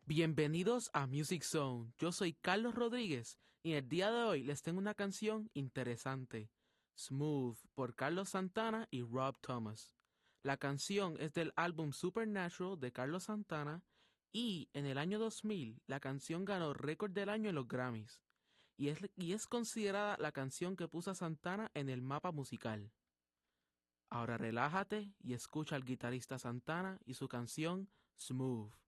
Bienvenidos a Music Zone. Yo soy Carlos Rodríguez y el día de hoy les tengo una canción interesante, Smooth, por Carlos Santana y Rob Thomas. La canción es del álbum Supernatural de Carlos Santana y en el año 2000 la canción ganó récord del año en los Grammys y es considerada la canción que puso a Santana en el mapa musical. Ahora relájate y escucha al guitarrista Santana y su canción Smooth.